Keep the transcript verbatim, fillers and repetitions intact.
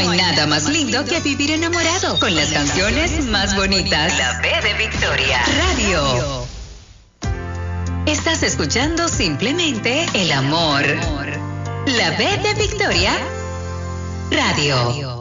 hay nada más lindo que vivir enamorado con las canciones más bonitas. La B de Victoria Radio. Estás escuchando simplemente el amor. La B de Victoria Radio.